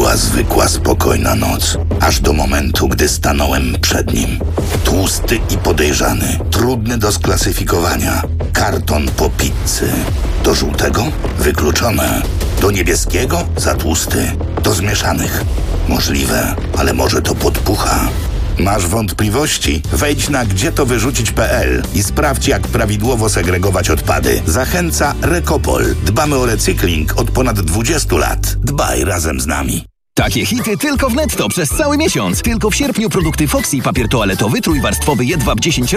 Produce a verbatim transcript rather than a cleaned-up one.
była zwykła, spokojna noc. Aż do momentu, gdy stanąłem przed nim. Tłusty i podejrzany, trudny do sklasyfikowania. Karton po pizzy. Do żółtego? Wykluczone. Do niebieskiego? Za tłusty. Do zmieszanych? Możliwe, ale może to podpucha. Masz wątpliwości? Wejdź na gdzie to wyrzucić kropka pe el i sprawdź, jak prawidłowo segregować odpady. Zachęca Recopol. Dbamy o recykling od ponad dwudziestu lat. Dbaj razem z nami. Takie hity tylko w Netto przez cały miesiąc. Tylko w sierpniu produkty Foxy, papier toaletowy trójwarstwowy Jedwab dziesięć